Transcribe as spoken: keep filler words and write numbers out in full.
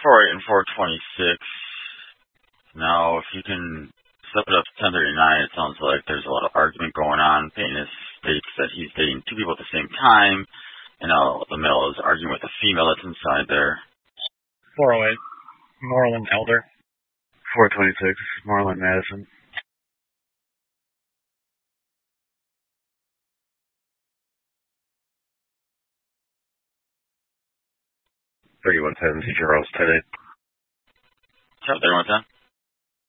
four eight and four twenty-six. Now, if you can step it up to ten thirty-nine, it sounds like there's a lot of argument going on. Payton states that he's dating two people at the same time, and now the male is arguing with the female that's inside there. four oh eight, Moreland Elder. four twenty-six, Moreland Madison. thirty-one ten, Teacher Rose, ten eight. thirty-one ten.